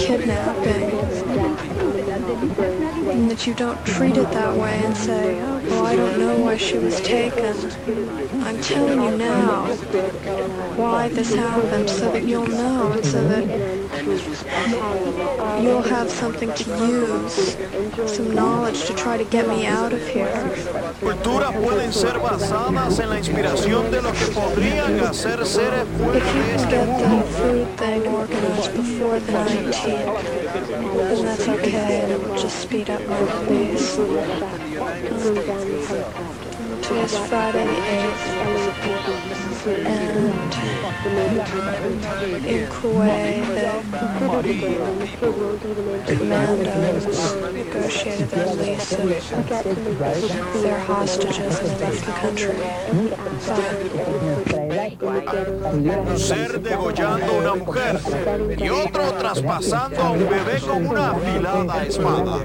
kidnapping, and that you don't treat it that way and say, oh, well, I don't know why she was taken. I'm telling you now why this happened so that you'll know and so that you'll have something to use, some knowledge to try to get me out of here. Culturas pueden ser basadas en la inspiración de lo que podrían hacer seres fuera If you de can este get mundo. the food thing organized before the 19th, then that's okay, and it will just speed up my release. Today's Friday the 8th, and in Kuwait, the commandos negotiated the release of their hostages and they left the country. Un ser degollando a una mujer y otro traspasando a un bebé con una afilada espada.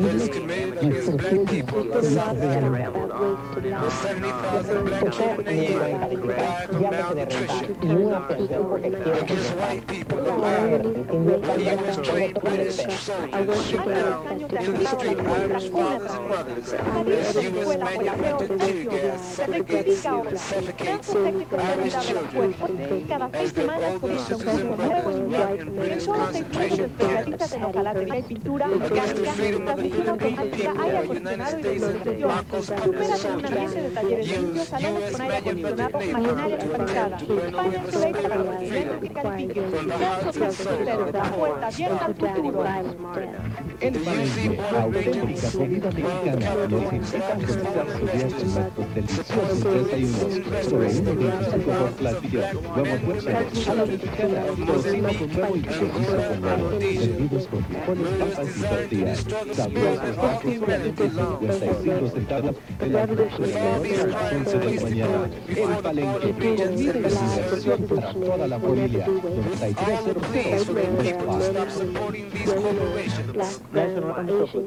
Cada 6 semanas comienza un curso nuevo en invierno. Solo 6 meses especialistas en hojalata y pintura orgánica, transmisión automática, aire acondicionado y refrigeración. Supérate en un ambiente de talleres limpios, salones con aire acondicionado, maquinaria actualizada, espacio Kuwait para procedimientos y califiques. Centro Profesor, la puerta abierta al futuro. Comida mexicana, los invitados a estudiar nuestros deliciosos desayunos sobre 1.25 por platillo, huevos huesos, a la mexicana, cocina con huevo y chorizo con huevo, servidos con frijoles, papas y tortillas, sabrosos tacos solamente 55 centavos en la próxima de las 11 de la mañana. El Palenque, comida y diversión para toda la familia, 9300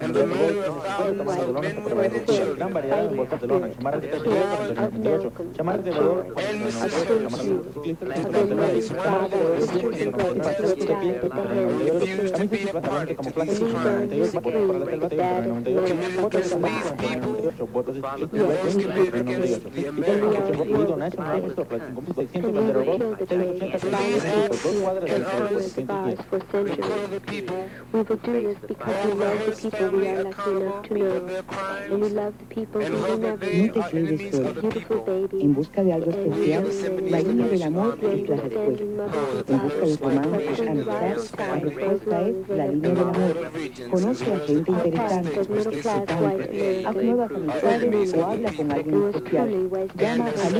gran variedad de bolsas de lona, chamarras de talla 98, chamarras de valor, como plástico 98, botas para la selva 98, botas de 98, botas de 98, y National Store Plus 5600 Bandera Road, 680 2 cuadras del puerto 110. We will do this because we love the people we are lucky enough to know. And we love the people who will never No te quedes solo. beautiful baby. En busca de algo especial, la línea del amor es la respuesta. En busca de romance, amistad, la respuesta es la línea del amor. Conoce a gente interesante, excitante, haz nuevas amistades o habla con alguien especial. Llama al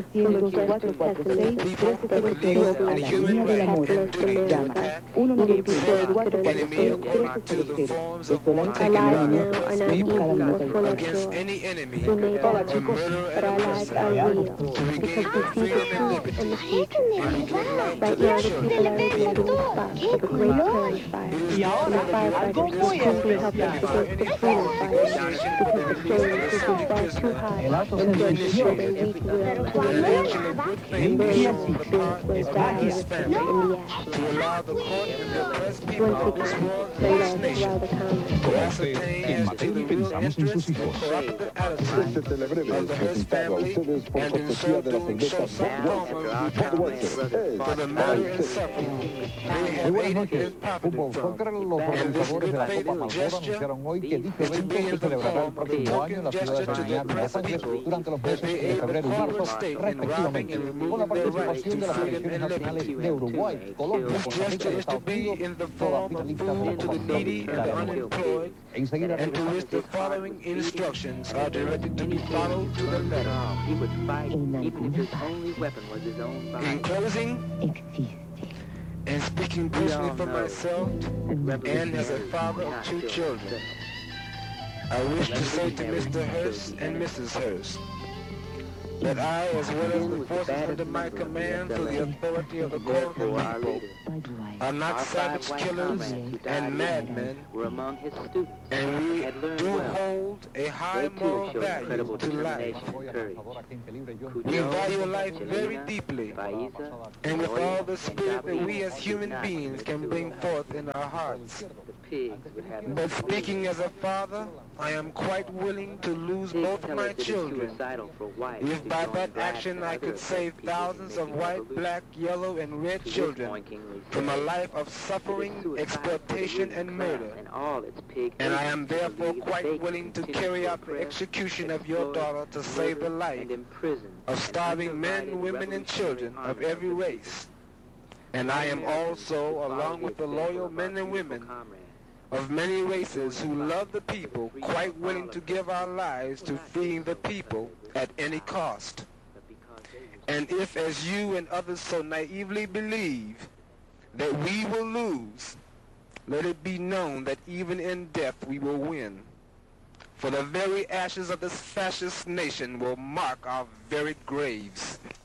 1-900-446-1300 a la línea del amor. Llama 1-900-446-1300. Estoy la cada minuto. Hola chicos, but our lives are real because we see the truth and the future. Right now the people are igniting the spot for the great prairie fire. And the firefighters will quickly help us against the freedom fire because the flames will be far too high and burn the children weak will to the ground. And their truth will die in the ash. One ticket, the love while the common. En Mateo pensamos en sus hijos. Este celebrebe es presentado a ustedes por cortesía de la cerveza Muy buenas noches. Fútbol Soccer, los organizadores de la Copa Malboro anunciaron hoy que dicho evento se celebrará el próximo año en la ciudad de Miami y Los Ángeles durante los meses de febrero y marzo, respectivamente, con la participación de las selecciones nacionales de Uruguay, Colombia, Costa Rica y Estados Unidos, todas finalistas de la Copa Mundial. Enseguida En closing, and speaking personally for myself and as a father of 2 children, I wish to say to Mr. Hurst and Mrs. Hurst, that I, as well as the forces under my command through the authority of the court of the people, are not savage killers and madmen, and we do hold a high moral value to life. We value life very deeply, and with all the spirit that we as human beings can bring forth in our hearts. But speaking as a father, I am quite willing to lose both my children if by that action I could save thousands of white, black, yellow, and red children from a life of suffering, exploitation, and murder. And I am therefore quite willing to carry out the execution of your daughter to save the life of starving men, women, and children of every race. And I am also, along with the loyal men and women of many races who love the people, quite willing to give our lives to freeing the people at any cost. And if, as you and others so naively believe, that we will lose, let it be known that even in death we will win. For the very ashes of this fascist nation will mark our very graves.